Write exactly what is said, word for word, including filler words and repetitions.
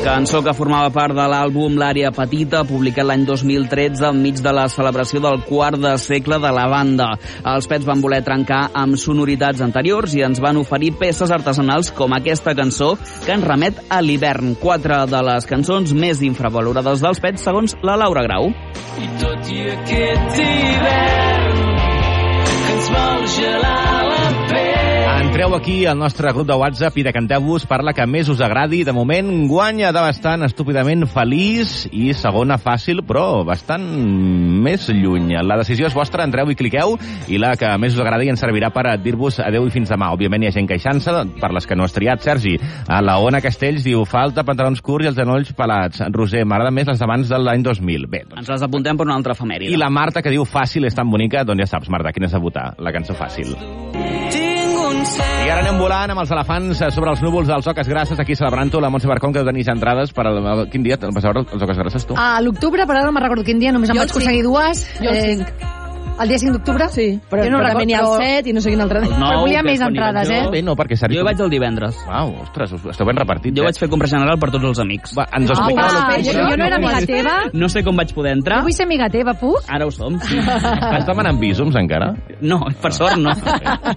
Cançó que formava part de l'àlbum L'àrea petita, publicat l'any dos mil tretze enmig de la celebració del quart de segle de la banda. Els Pets van voler trencar amb sonoritats anteriors i ens van oferir peces artesanals com aquesta cançó que ens remet a l'hivern. Quatre de les cançons més infravalorades dels Pets, segons la Laura Grau. I tot i aquest hivern que ens vol gelar la pell. Entreu aquí al nostre grup de WhatsApp i decanteu-vos per la que més us agradi. De moment guanya de bastant estúpidament Feliç i segona fàcil, però bastant més lluny. La decisió és vostra, entreu i cliqueu, i la que més us agradi ens servirà per dir-vos adeu i fins demà. Òbviament hi ha gent queixant-se per les que no has triat. Sergi, a la Ona Castells diu falta pantalons curts i els genolls pelats. Roser, m'agraden més les d'abans de l'any dos mil. Bé, doncs... Ens les apuntem per una altra efemèride. I la Marta, que diu fàcil és tan bonica, doncs ja saps, Marta, quina és a votar? La cançó fàcil. I ara anem volant amb els elefants sobre els núvols dels Oques Grasses, aquí celebrant-ho, la Montse Barcón, que deu tenir ja entrades per al... Quin dia vas a veure els Oques Grasses, tu? A l'octubre, però ara no me'n recordo quin dia, només em vaig aconseguir dues. Jo el cinc. El dia cinc d'octubre? Sí, però, jo no però també n'hi ha el però... set i no sé quin altre dia. No, però volia que més quan hi entrades, vaig eh? jo- Bé, no, perquè Sergi... Jo hi vaig el divendres. Uau, ostres, us- esteu ben repartits, Jo eh? vaig fer compra general per tots els amics. Va, ens ho expliqueu Apa, a jo, l'octubre? jo no era amiga teva. No sé com vaig poder entrar. Jo vull ser amiga teva, puc? Ara ho som. Estàs demanant visums, encara? No, per sort no.